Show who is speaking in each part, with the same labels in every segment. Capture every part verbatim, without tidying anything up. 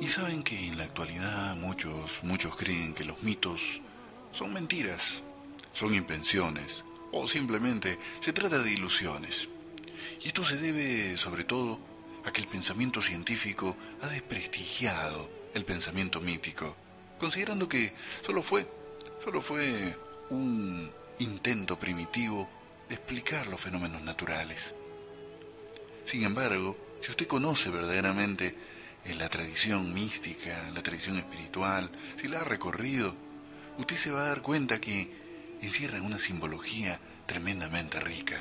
Speaker 1: Y saben que en la actualidad muchos, muchos creen que los mitos son mentiras, son invenciones o simplemente se trata de ilusiones. Y esto se debe sobre todo a que el pensamiento científico ha desprestigiado el pensamiento mítico, considerando que solo fue, solo fue un intento primitivo de explicar los fenómenos naturales. Sin embargo, si usted conoce verdaderamente en la tradición mística, la tradición espiritual, si la ha recorrido, usted se va a dar cuenta que encierra una simbología tremendamente rica.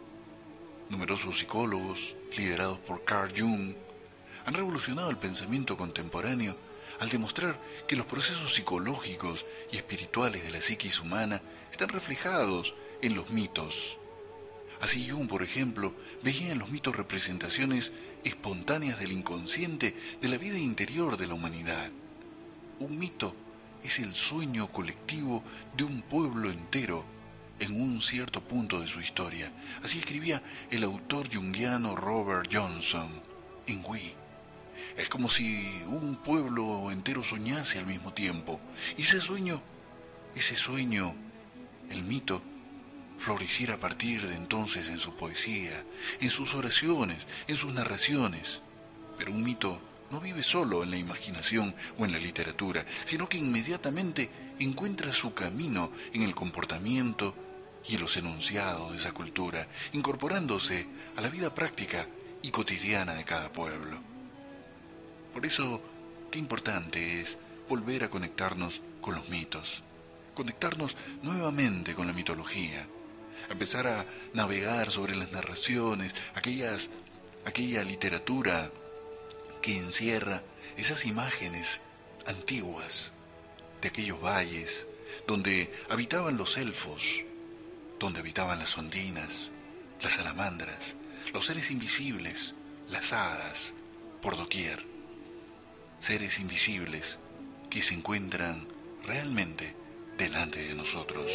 Speaker 1: Numerosos psicólogos, liderados por Carl Jung, han revolucionado el pensamiento contemporáneo al demostrar que los procesos psicológicos y espirituales de la psiquis humana están reflejados en los mitos. Así Jung, por ejemplo, veía en los mitos representaciones espontáneas del inconsciente de la vida interior de la humanidad. Un mito es el sueño colectivo de un pueblo entero en un cierto punto de su historia. Así escribía el autor junguiano Robert Johnson en We. Es como si un pueblo entero soñase al mismo tiempo. Y ese sueño, ese sueño, el mito, floreciera a partir de entonces en su poesía, en sus oraciones, en sus narraciones. Pero un mito no vive solo en la imaginación o en la literatura, sino que inmediatamente encuentra su camino en el comportamiento y en los enunciados de esa cultura, incorporándose a la vida práctica y cotidiana de cada pueblo. Por eso, qué importante es volver a conectarnos con los mitos, conectarnos nuevamente con la mitología, empezar a navegar sobre las narraciones, aquellas, aquella literatura que encierra esas imágenes antiguas de aquellos valles donde habitaban los elfos, donde habitaban las ondinas, las salamandras, los seres invisibles, las hadas, por doquier. Seres invisibles que se encuentran realmente delante de nosotros.